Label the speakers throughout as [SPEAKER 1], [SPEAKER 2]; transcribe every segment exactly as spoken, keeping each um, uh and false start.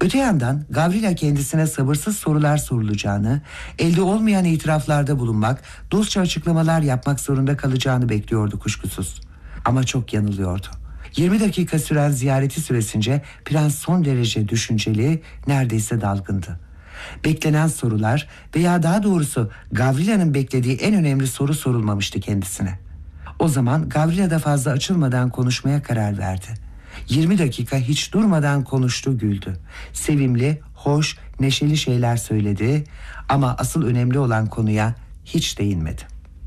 [SPEAKER 1] Öte yandan Gavrila kendisine sabırsız sorular sorulacağını, elde olmayan itiraflarda bulunmak, dostça açıklamalar yapmak zorunda kalacağını bekliyordu kuşkusuz. Ama çok yanılıyordu. yirmi dakika süren ziyareti süresince prens son derece düşünceli, neredeyse dalgındı. Beklenen sorular veya daha doğrusu Gavrila'nın beklediği en önemli soru sorulmamıştı kendisine. O zaman Gavrila da fazla açılmadan konuşmaya karar verdi. yirmi dakika hiç durmadan konuştu, güldü. Sevimli, hoş, neşeli şeyler söyledi ama asıl önemli olan konuya hiç değinmedi.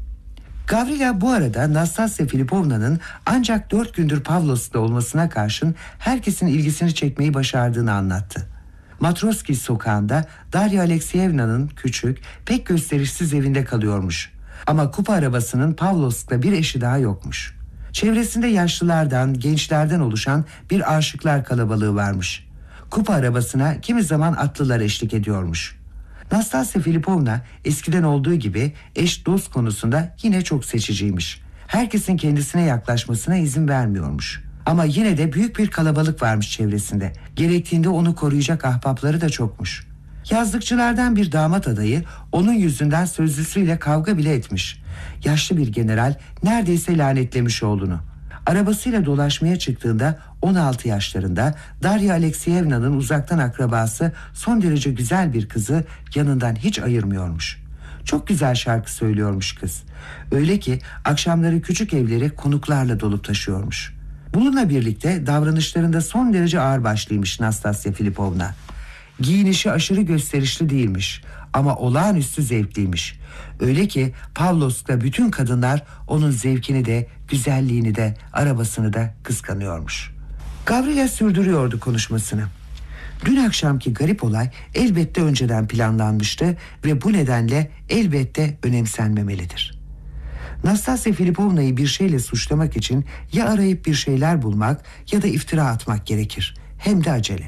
[SPEAKER 1] Gavrila bu arada Nastasya Filipovna'nın ancak dört gündür Pavlovsk'ta olmasına karşın herkesin ilgisini çekmeyi başardığını anlattı. Matroski sokağında Darya Alekseyevna'nın küçük, pek gösterişsiz evinde kalıyormuş. Ama kupa arabasının Pavlovsk'ta bir eşi daha yokmuş. Çevresinde yaşlılardan, gençlerden oluşan bir aşıklar kalabalığı varmış. Kupa arabasına kimi zaman atlılar eşlik ediyormuş. Nastasya Filipovna eskiden olduğu gibi eş dost konusunda yine çok seçiciymiş. Herkesin kendisine yaklaşmasına izin vermiyormuş. Ama yine de büyük bir kalabalık varmış çevresinde. Gerektiğinde onu koruyacak ahbapları da çokmuş. Yazlıkçılardan bir damat adayı onun yüzünden sözlüsüyle kavga bile etmiş. Yaşlı bir general neredeyse lanetlemiş oğlunu. Arabasıyla dolaşmaya çıktığında on altı yaşlarında Darya Alekseyevna'nın uzaktan akrabası son derece güzel bir kızı yanından hiç ayırmıyormuş. Çok güzel şarkı söylüyormuş kız. Öyle ki akşamları küçük evleri konuklarla dolup taşıyormuş. Bununla birlikte davranışlarında son derece ağırbaşlıymış Nastasya Filipovna. Giyinişi aşırı gösterişli değilmiş ama olağanüstü zevkliymiş. Öyle ki Pavlovsk'ta bütün kadınlar onun zevkini de, güzelliğini de, arabasını da kıskanıyormuş. Gavrila sürdürüyordu konuşmasını. Dün akşamki garip olay elbette önceden planlanmıştı ve bu nedenle elbette önemsenmemelidir. Nastasya Filipovna'yı bir şeyle suçlamak için ya arayıp bir şeyler bulmak ya da iftira atmak gerekir. Hem de acele.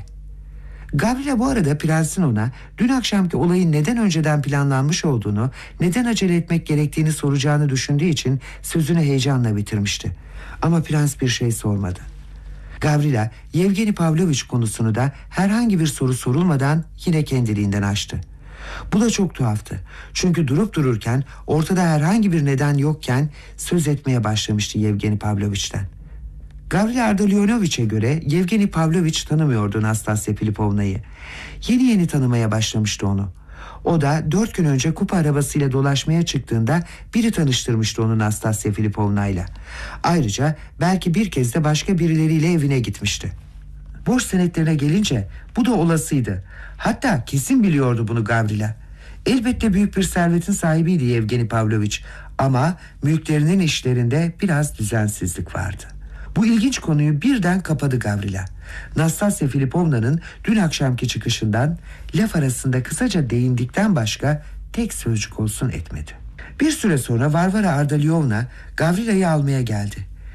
[SPEAKER 1] Gavrila bu arada prensin ona dün akşamki olayın neden önceden planlanmış olduğunu, neden acele etmek gerektiğini soracağını düşündüğü için sözünü heyecanla bitirmişti. Ama prens bir şey sormadı. Gavrila, Yevgeni Pavlovich konusunu da herhangi bir soru sorulmadan yine kendiliğinden açtı. Bu da çok tuhaftı. Çünkü durup dururken, ortada herhangi bir neden yokken söz etmeye başlamıştı Yevgeni Pavlovich'ten. Gavrila Ardalionoviç'e göre Yevgeni Pavlovich tanımıyordu Nastasya Filipovna'yı. Yeni yeni tanımaya başlamıştı onu. O da dört gün önce kupa arabasıyla dolaşmaya çıktığında biri tanıştırmıştı onu Nastasya Filipovna'yla. Ayrıca belki bir kez de başka birileriyle evine gitmişti. Borç senetlerine gelince bu da olasıydı. Hatta kesin biliyordu bunu Gavrila. Elbette büyük bir servetin sahibiydi Yevgeni Pavlovich ama mülklerinin işlerinde biraz düzensizlik vardı. Bu ilginç konuyu birden kapadı Gavrila. Nastasya Filipovna'nın dün akşamki çıkışından laf arasında kısaca değindikten başka tek sözcük olsun etmedi. Bir süre sonra Varvara Ardaliyovna Gavrila'yı almaya geldi.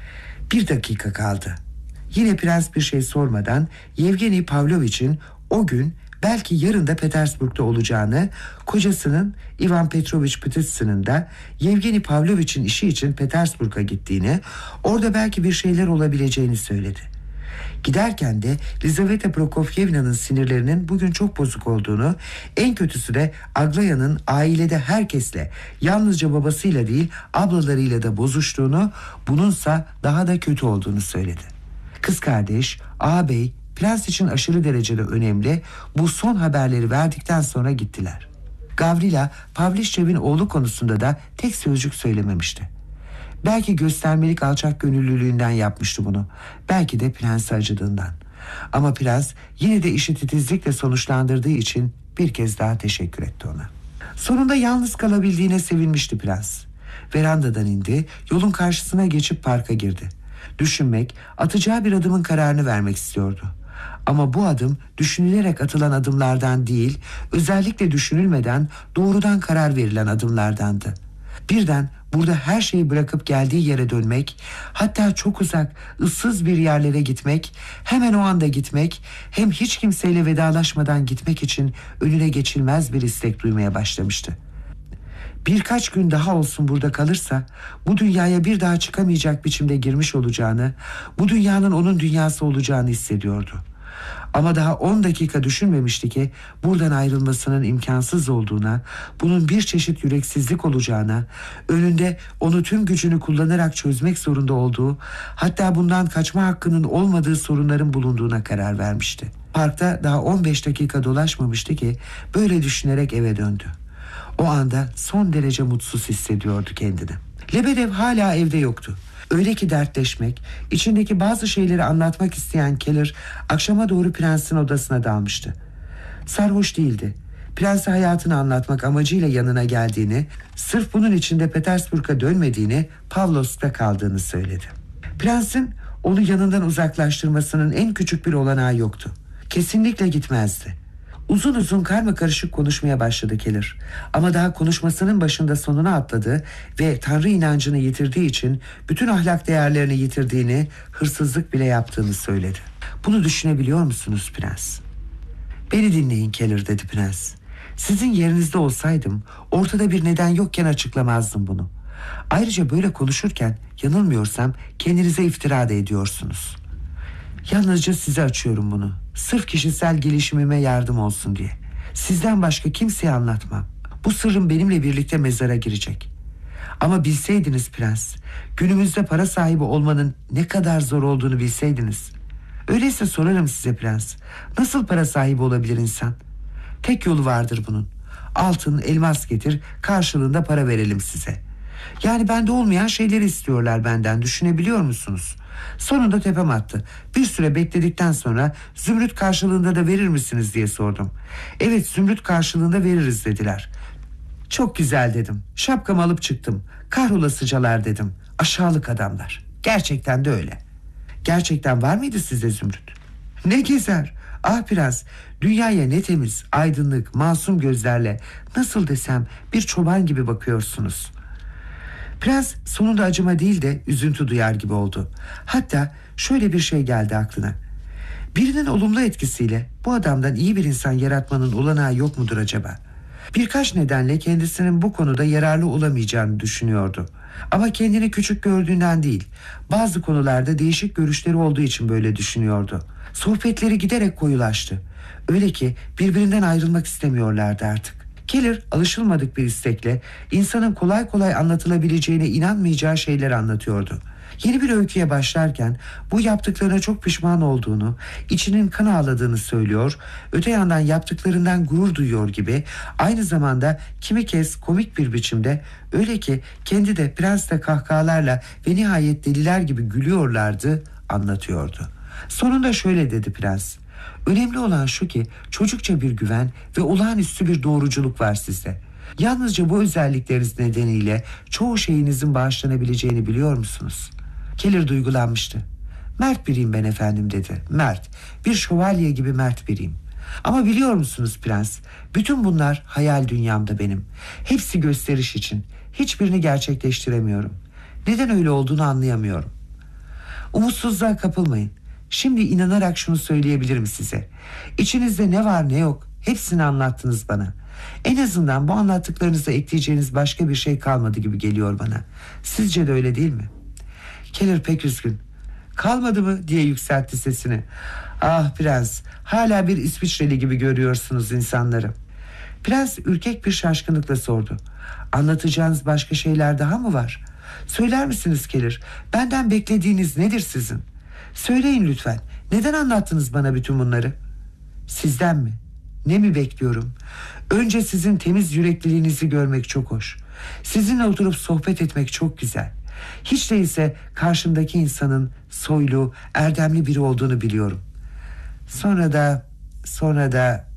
[SPEAKER 1] Bir dakika kaldı. Yine prens bir şey sormadan Yevgeni Pavlovich'in o gün belki yarın da Petersburg'da olacağını, kocasının Ivan Petrovich Ptitsyn'in da Yevgeni Pavlovich'in işi için Petersburg'a gittiğini, orada belki bir şeyler olabileceğini söyledi. Giderken de Lizaveta Prokofyevna'nın sinirlerinin bugün çok bozuk olduğunu, en kötüsü de Aglaya'nın ailede herkesle, yalnızca babasıyla değil ablalarıyla da bozuştuğunu, bununsa daha da kötü olduğunu söyledi. Kız kardeş, ağabey, prens için aşırı derecede önemli bu son haberleri verdikten sonra gittiler. Gavrila, Pavlichev'in oğlu konusunda da tek sözcük söylememişti. Belki göstermelik alçak gönüllülüğünden yapmıştı bunu. Belki de prense acıdığından. Ama prens yine de işi titizlikle sonuçlandırdığı için bir kez daha teşekkür etti ona. Sonunda yalnız kalabildiğine sevinmişti prens. Verandadan indi, yolun karşısına geçip parka girdi. Düşünmek, atacağı bir adımın kararını vermek istiyordu. Ama bu adım düşünülerek atılan adımlardan değil, özellikle düşünülmeden doğrudan karar verilen adımlardandı. Birden burada her şeyi bırakıp geldiği yere dönmek, hatta çok uzak, ıssız bir yerlere gitmek, hemen o anda gitmek, hem hiç kimseyle vedalaşmadan gitmek için önüne geçilmez bir istek duymaya başlamıştı. Birkaç gün daha olsun burada kalırsa bu dünyaya bir daha çıkamayacak biçimde girmiş olacağını, bu dünyanın onun dünyası olacağını hissediyordu. Ama daha on dakika düşünmemişti ki buradan ayrılmasının imkansız olduğuna, bunun bir çeşit yüreksizlik olacağına, önünde onu tüm gücünü kullanarak çözmek zorunda olduğu, hatta bundan kaçma hakkının olmadığı sorunların bulunduğuna karar vermişti. Parkta daha on beş dakika dolaşmamıştı ki böyle düşünerek eve döndü. O anda son derece mutsuz hissediyordu kendini. Lebedev hala evde yoktu. Öyle ki dertleşmek, içindeki bazı şeyleri anlatmak isteyen Keller akşama doğru prensin odasına dalmıştı. Sarhoş değildi. Prense hayatını anlatmak amacıyla yanına geldiğini, sırf bunun için de Petersburg'a dönmediğini, Pavlovsk'ta kaldığını söyledi. Prensin onu yanından uzaklaştırmasının en küçük bir olanağı yoktu. Kesinlikle gitmezdi. Uzun uzun karmakarışık konuşmaya başladı Keller. Ama daha konuşmasının başında sonuna atladı ve Tanrı inancını yitirdiği için bütün ahlak değerlerini yitirdiğini, hırsızlık bile yaptığını söyledi. Bunu düşünebiliyor musunuz prens? Beni dinleyin Keller, dedi prens. Sizin yerinizde olsaydım ortada bir neden yokken açıklamazdım bunu. Ayrıca böyle konuşurken yanılmıyorsam kendinize iftira da ediyorsunuz. Yalnızca size açıyorum bunu. Sırf kişisel gelişimime yardım olsun diye. Sizden başka kimseye anlatmam. Bu sırrım benimle birlikte mezara girecek. Ama bilseydiniz prens, günümüzde para sahibi olmanın ne kadar zor olduğunu bilseydiniz. Öyleyse sorarım size prens, nasıl para sahibi olabilir insan? Tek yolu vardır bunun. Altın, elmas getir, karşılığında para verelim size. Yani bende olmayan şeyleri istiyorlar benden, düşünebiliyor musunuz? Sonunda tepem attı. Bir süre bekledikten sonra zümrüt karşılığında da verir misiniz diye sordum. Evet, zümrüt karşılığında veririz dediler. Çok güzel dedim. Şapkamı alıp çıktım. Kahrolasıcalar dedim. Aşağılık adamlar. Gerçekten de öyle. Gerçekten var mıydı sizde zümrüt? Ne gezer? Ah prens, dünyaya ne temiz, aydınlık, masum gözlerle, nasıl desem, bir çoban gibi bakıyorsunuz. Prens sonunda acıma değil de üzüntü duyar gibi oldu. Hatta şöyle bir şey geldi aklına. Birinin olumlu etkisiyle bu adamdan iyi bir insan yaratmanın olanağı yok mudur acaba? Birkaç nedenle kendisinin bu konuda yararlı olamayacağını düşünüyordu. Ama kendini küçük gördüğünden değil, bazı konularda değişik görüşleri olduğu için böyle düşünüyordu. Sohbetleri giderek koyulaştı. Öyle ki birbirinden ayrılmak istemiyorlardı artık. Keller alışılmadık bir istekle insanın kolay kolay anlatılabileceğine inanmayacağı şeyleri anlatıyordu. Yeni bir öyküye başlarken bu yaptıklarına çok pişman olduğunu, içinin kan ağladığını söylüyor, öte yandan yaptıklarından gurur duyuyor gibi, aynı zamanda kimi kez komik bir biçimde, öyle ki kendi de prens de kahkahalarla ve nihayet deliler gibi gülüyorlardı, anlatıyordu. Sonunda şöyle dedi prens: önemli olan şu ki çocukça bir güven ve olağanüstü bir doğruculuk var sizde. Yalnızca bu özellikleriniz nedeniyle çoğu şeyinizin bağışlanabileceğini biliyor musunuz? Keller duygulanmıştı. Mert biriyim ben efendim, dedi. Mert, bir şövalye gibi mert biriyim. Ama biliyor musunuz prens, bütün bunlar hayal dünyamda benim. Hepsi gösteriş için. Hiçbirini gerçekleştiremiyorum. Neden öyle olduğunu anlayamıyorum. Umutsuzluğa kapılmayın. Şimdi inanarak şunu söyleyebilirim size. İçinizde ne var ne yok hepsini anlattınız bana. En azından bu anlattıklarınızda ekleyeceğiniz başka bir şey kalmadı gibi geliyor bana. Sizce de öyle değil mi? Keller pek üzgün. Kalmadı mı diye yükseltti sesini. Ah prens, hala bir İsviçreli gibi görüyorsunuz insanları. Prens ürkek bir şaşkınlıkla sordu. Anlatacağınız başka şeyler daha mı var? Söyler misiniz Keller? Benden beklediğiniz nedir sizin? Söyleyin lütfen. Neden anlattınız bana bütün bunları? Sizden mi? Ne mi bekliyorum? Önce sizin temiz yürekliliğinizi görmek çok hoş. Sizinle oturup sohbet etmek çok güzel. Hiç değilse karşımdaki insanın soylu, erdemli biri olduğunu biliyorum. Sonra da, sonra da